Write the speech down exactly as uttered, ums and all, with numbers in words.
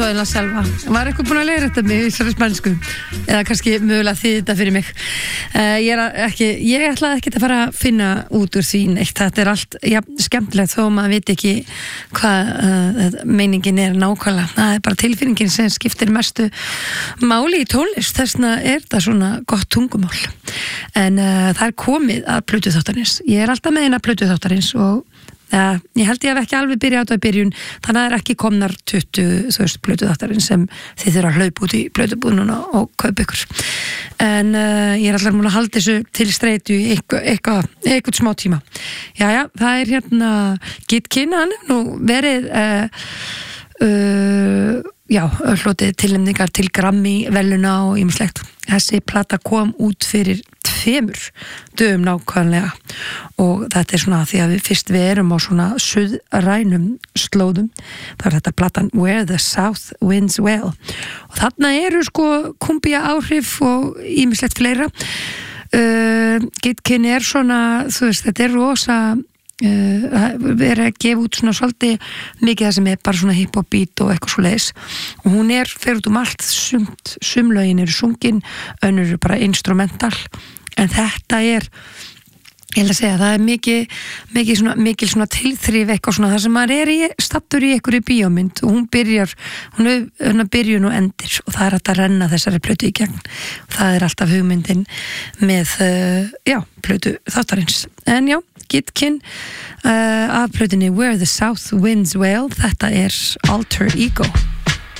Eða Selva, var eitthvað búin að leiða þetta mig í þessari spænsku eða kannski mögulega þið þetta fyrir mig uh, ég, er ekki, ég ætlaði ekki að fara að finna út úr því neitt, þetta er allt ja, skemmtilegt þó maður veit ekki hvað uh, meiningin er nákvæmlega, það er bara tilfinningin sem skiptir mestu máli í tónlist, þessna er það svona gott tungumál en uh, það er komið að plötu þáttarins, ég er alltaf með eina plötu þáttarins og Ja, ég held ég hef ekki alveg byrjað á þetta í byrjun þannig að það er ekki komnar tuttugu þú veist, plötuþáttarinn sem þið þurfa að hlaupa út í plötubúðnuna og kaupa ykkur en uh, ég er alltaf múin að halda þessu til streitu í eitthvað eitthvað smá tíma Jæja, það er hérna Gitkin, hann nú verið uh, uh, já, hlotið tilnefningar til Grammy veluna og ýmislegt þessi plata kom út fyrir tveimur dögum nákvæmlega og þetta er svona því að við fyrst við erum á svona suðrænum slóðum, það er þetta platan Where the South Winds Wail og þarna eru sko kumbía áhrif og ýmislegt fleira uh, Gitkin er svona, þú veist, þetta er rosa uh, verið að gefa út svona svolítið mikið það sem er bara svona hip-hop beat og eitthvað svo leiðis og hún er, fer út um allt sumt, sumlögin eru sungin önnur eru bara instrumental en þetta er ég held að segja, það er mikið mikið svona, mikil svona tilþrif eitthvað svona þar sem maður er í, stattur í einhverju bíómynd og hún byrjar, hún er hún byrjun og endir og það er hægt að renna þessari plötu í gegn og það er alltaf hugmyndin með, uh, já, plötu þáttarins en já, Gitkin uh, af plötunni Where the South Winds Wail, þetta er Alter Ego